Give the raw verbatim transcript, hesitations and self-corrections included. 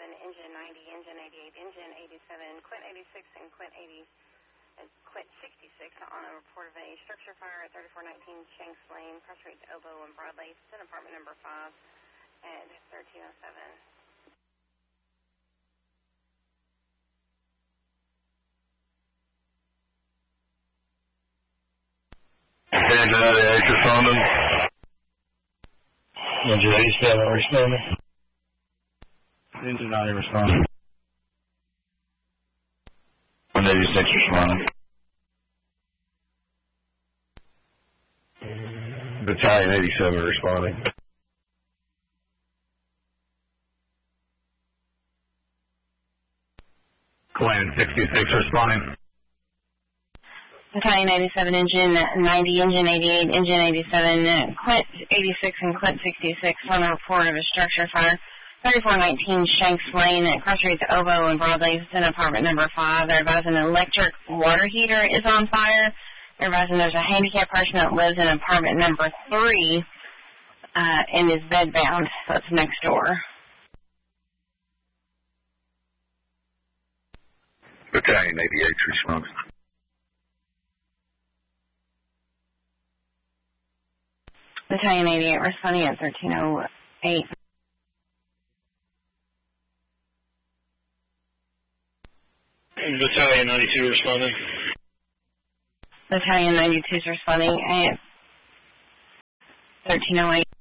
engine ninety, engine eighty-eight, engine eighty-seven, quit eighty-six, and quit eighty, uh, quit sixty-six on a report of a structure fire at thirty-four nineteen Shanks Lane, cross street Oboe and Broadleaf, in apartment number five at thirteen oh seven. Engine ninety-eight responding. Engine eighty-seven responding. Engine ninety responding. one eighty-six responding. Battalion eighty-seven responding. Command sixty-six responding. Battalion eighty-seven, engine ninety, engine eighty-eight, engine eighty-seven, quit eighty-six, and quit sixty-six on a report of a structure fire. thirty-four nineteen Shanks Lane at cross streets Oboe and Broadleaf, in apartment number five. They're advising an electric water heater is on fire. They're advising there's a handicapped person that lives in apartment number three uh, and is bedbound. So it's next door. Battalion eighty-eight responding. Battalion eighty-eight responding at thirteen oh eight. Battalion ninety-two responding. Battalion ninety-two is responding at thirteen oh eight.